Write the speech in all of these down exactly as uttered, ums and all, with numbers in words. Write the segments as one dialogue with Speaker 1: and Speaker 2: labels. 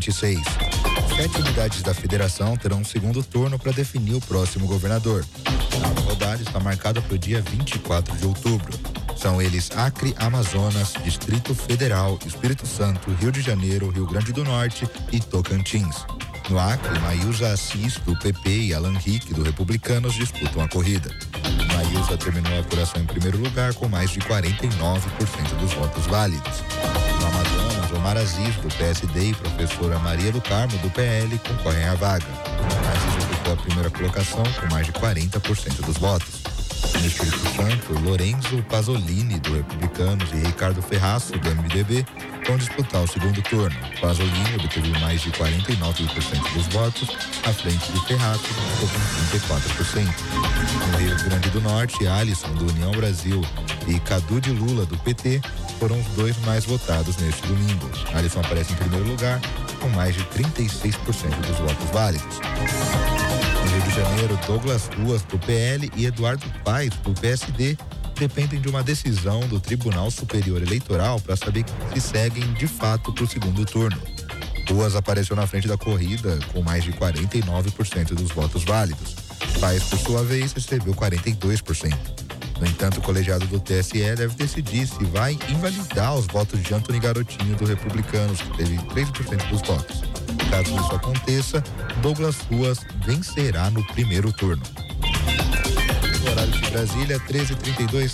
Speaker 1: vinte e seis. Sete unidades da federação terão um segundo turno para definir o próximo governador. A rodada está marcada para o dia vinte e quatro de outubro. São eles Acre, Amazonas, Distrito Federal, Espírito Santo, Rio de Janeiro, Rio Grande do Norte e Tocantins. No Acre, Maísa Assis, do P P, e Alan Rick, do Republicanos, disputam a corrida. Maísa terminou a apuração em primeiro lugar com mais de quarenta e nove por cento dos votos válidos. No Amazonas, Omar Aziz, do P S D, e professora Maria do Carmo, do P L, concorrem à vaga. Aziz ocupou a primeira colocação com mais de quarenta por cento dos votos. No Espírito Santo, Lorenzo Pasolini, do Republicanos, e Ricardo Ferraço, do M D B, vão disputar o segundo turno. Pasolini obteve mais de quarenta e nove por cento dos votos, à frente de Ferraço, que ficou com trinta e quatro por cento. No Rio Grande do Norte, Alisson, do União Brasil, e Cadu de Lula, do P T, foram os dois mais votados neste domingo. Alisson aparece em primeiro lugar, com mais de trinta e seis por cento dos votos válidos. No Rio de Janeiro, Douglas Ruas, do P L, e Eduardo Paes, do P S D, dependem de uma decisão do Tribunal Superior Eleitoral para saber se seguem de fato para o segundo turno. Ruas apareceu na frente da corrida com mais de quarenta e nove por cento dos votos válidos. Paes, por sua vez, recebeu quarenta e dois por cento. No entanto, o colegiado do T S E deve decidir se vai invalidar os votos de Antony Garotinho, do Republicanos, que teve três por cento dos votos. Caso isso aconteça, Douglas Ruas vencerá no primeiro turno. No horário de Brasília, treze e trinta e dois.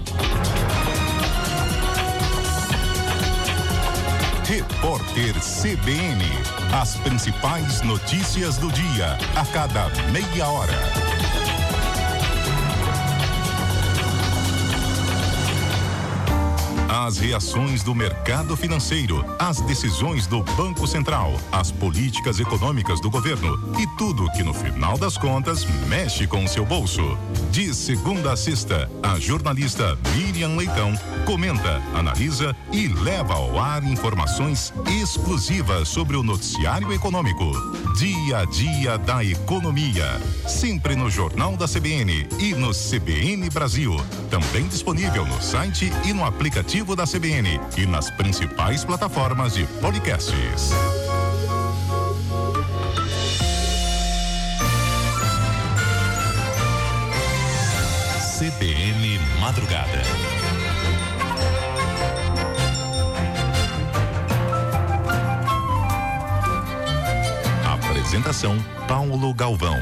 Speaker 2: Repórter C B N. As principais notícias do dia, a cada meia hora. As reações do mercado financeiro, as decisões do Banco Central, as políticas econômicas do governo e tudo que no final das contas mexe com o seu bolso. De segunda a sexta, a jornalista Miriam Leitão comenta, analisa e leva ao ar informações exclusivas sobre o noticiário econômico. Dia a dia da economia, sempre no Jornal da C B N e no C B N Brasil. Também disponível no site e no aplicativo da C B N e nas principais plataformas de podcasts. C B N Madrugada. Apresentação Paulo Galvão.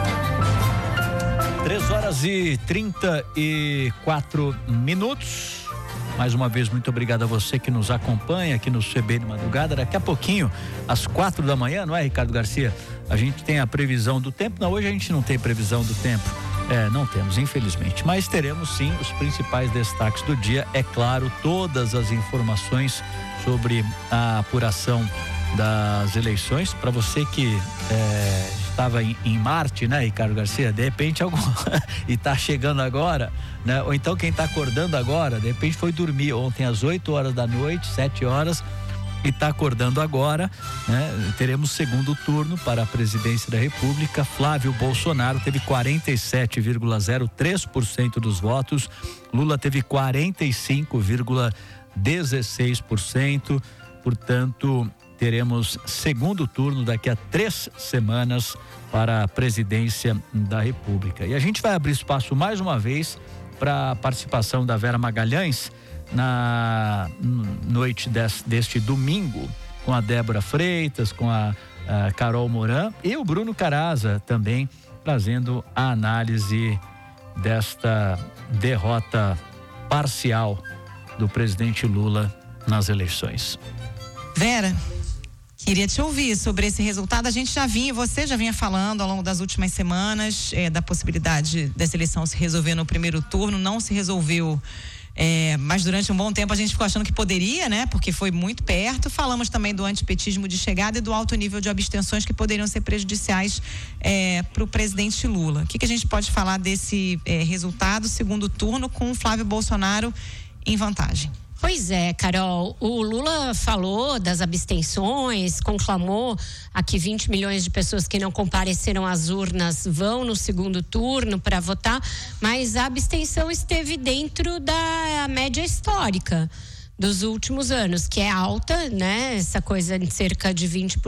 Speaker 3: Três horas e trinta e quatro minutos. Mais uma vez, muito obrigado a você que nos acompanha aqui no C B N Madrugada. Daqui a pouquinho, às quatro da manhã, não é, Ricardo Garcia? A gente tem a previsão do tempo. Não, hoje a gente não tem previsão do tempo. É, não temos, infelizmente. Mas teremos sim os principais destaques do dia. É claro, todas as informações sobre a apuração das eleições. Para você que é, estava em, em Marte, né, Ricardo Garcia? De repente algum e está chegando agora, né? Ou então quem está acordando agora, de repente foi dormir ontem às oito horas da noite, sete horas, e está acordando agora, né? Teremos segundo turno para a presidência da República. Flávio Bolsonaro teve quarenta e sete vírgula zero três por cento dos votos, Lula teve quarenta e cinco vírgula dezesseis por cento, portanto teremos segundo turno daqui a três semanas para a presidência da República. E a gente vai abrir espaço mais uma vez para a participação da Vera Magalhães na noite deste, deste domingo, com a Débora Freitas, com a, a Carol Moran e o Bruno Caraza também, trazendo a análise desta derrota parcial do presidente Lula nas eleições.
Speaker 4: Vera, queria te ouvir sobre esse resultado. A gente já vinha, você já vinha falando ao longo das últimas semanas é, da possibilidade dessa eleição se resolver no primeiro turno. Não se resolveu, é, mas durante um bom tempo a gente ficou achando que poderia, né? Porque foi muito perto. Falamos também do antipetismo de chegada e do alto nível de abstenções que poderiam ser prejudiciais é, para o presidente Lula. O que, que a gente pode falar desse é, resultado, segundo turno, com o Flávio Bolsonaro em vantagem?
Speaker 5: Pois é, Carol, o Lula falou das abstenções, conclamou a que vinte milhões de pessoas que não compareceram às urnas vão no segundo turno para votar, mas a abstenção esteve dentro da média histórica dos últimos anos, que é alta, né? Essa coisa de cerca de vinte por cento.